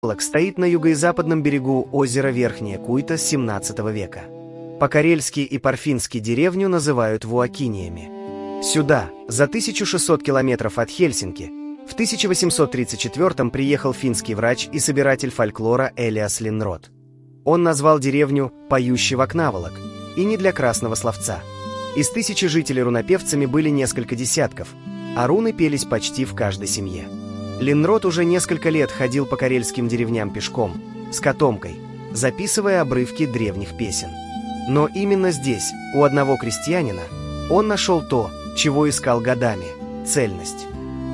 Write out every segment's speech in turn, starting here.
стоит на юго-западном берегу озера Верхняя Куйта с 17 века. По-карельски и по-фински деревню называют Вуакиниями. Сюда, за 1600 километров от Хельсинки, в 1834 приехал финский врач и собиратель фольклора Элиас Линнрот. Он назвал деревню «Поющий Вакнаволок», и не для красного словца. Из 1000 жителей рунопевцами были несколько десятков, а руны пелись почти в каждой семье. Линнрот уже несколько лет ходил по карельским деревням пешком, с котомкой, записывая обрывки древних песен. Но именно здесь, у одного крестьянина, он нашел то, чего искал годами – цельность.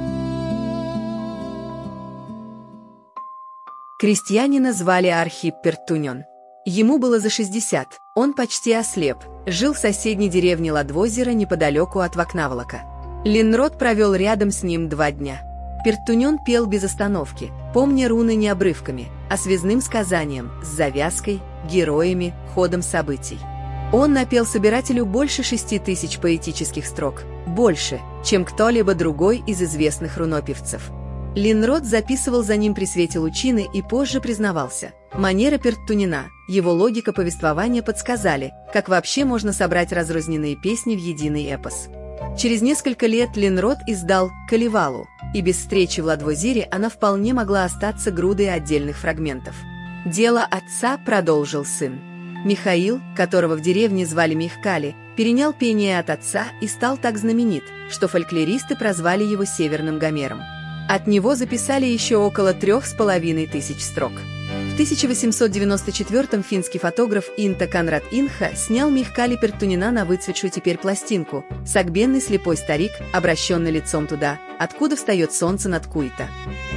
Крестьянина звали Архип Пертунен. Ему было за 60, он почти ослеп, жил в соседней деревне Ладвозера неподалеку от Вакнаволока. Линнрот провел рядом с ним 2 дня. Пертунен пел без остановки, помня руны не обрывками, а связным сказанием, с завязкой, героями, ходом событий. Он напел собирателю больше 6000 поэтических строк, больше, чем кто-либо другой из известных рунопевцев. Линнрот записывал за ним при свете лучины и позже признавался. Манера Пертунена, его логика повествования подсказали, как вообще можно собрать разрозненные песни в единый эпос. Через несколько лет Линнрот издал «Калевалу», и без встречи в Ладвозере она вполне могла остаться грудой отдельных фрагментов. Дело отца продолжил сын. Михаил, которого в деревне звали Михкали, перенял пение от отца и стал так знаменит, что фольклористы прозвали его Северным Гомером. От него записали еще около 3500 строк. В 1894 финский фотограф Инта Конрад Инха снял Михкали Пертунена на выцветшую теперь пластинку «Согбенный слепой старик, обращенный лицом туда, откуда встает солнце над Куйта».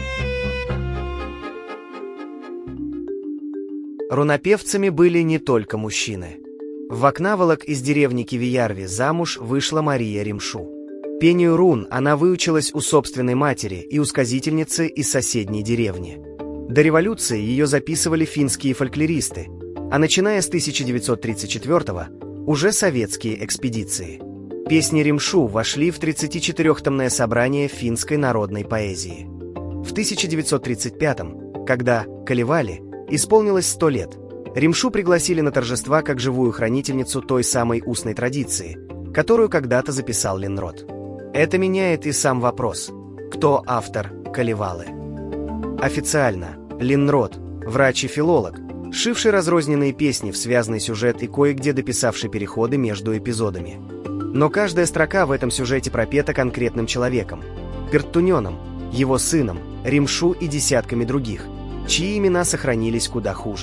Рунопевцами были не только мужчины. В Вакнаволок из деревни Кивиярви замуж вышла Мария Римшу. Пению рун она выучилась у собственной матери и у сказительницы из соседней деревни. До революции ее записывали финские фольклористы, а начиная с 1934-го уже советские экспедиции. Песни Римшу вошли в 34-томное собрание финской народной поэзии. В 1935-м, когда Калевале исполнилось 100 лет, Римшу пригласили на торжества как живую хранительницу той самой устной традиции, которую когда-то записал Линнрот. Это меняет и сам вопрос: кто автор Калевалы? Официально Линнрот, врач и филолог, сшивший разрозненные песни в связанный сюжет и кое-где дописавший переходы между эпизодами. Но каждая строка в этом сюжете пропета конкретным человеком – Пертуненом, его сыном, Римшу и десятками других, чьи имена сохранились куда хуже.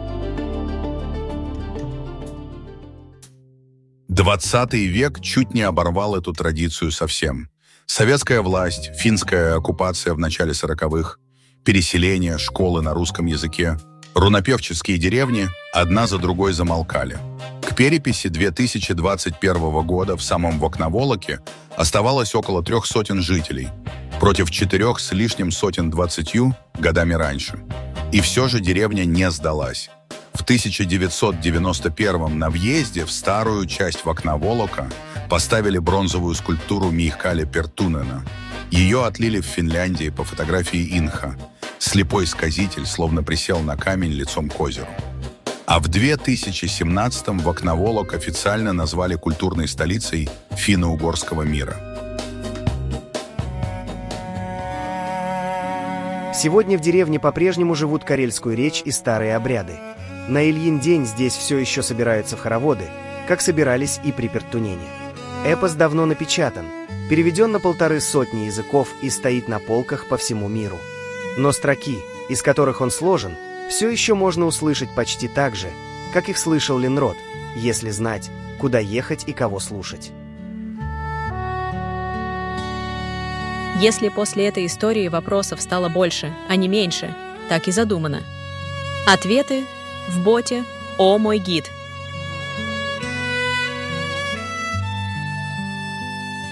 20 век чуть не оборвал эту традицию совсем. Советская власть, финская оккупация в начале 40-х, переселение, школы на русском языке, рунопевческие деревни одна за другой замолкали. К переписи 2021 года в самом Вакнаволоке оставалось около 300 жителей, против 4 с лишним сотен 20 годами раньше. И все же деревня не сдалась. В 1991 на въезде в старую часть Вакнаволока поставили бронзовую скульптуру Михкали Пертунена. Ее отлили в Финляндии по фотографии Инха. Слепой сказитель словно присел на камень лицом к озеру. А в 2017-м Вакнаволок официально назвали культурной столицей финно-угорского мира. Сегодня в деревне по-прежнему живут карельскую речь и старые обряды. На Ильин день здесь все еще собираются в хороводы, как собирались и при Пертунене. Эпос давно напечатан, переведен на 150 языков и стоит на полках по всему миру. Но строки, из которых он сложен, все еще можно услышать почти так же, как их слышал Линнрот, если знать, куда ехать и кого слушать. Если после этой истории вопросов стало больше, а не меньше, так и задумано. Ответы в боте «О мой гид».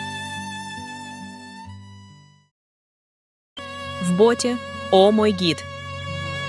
В боте «О мой гид».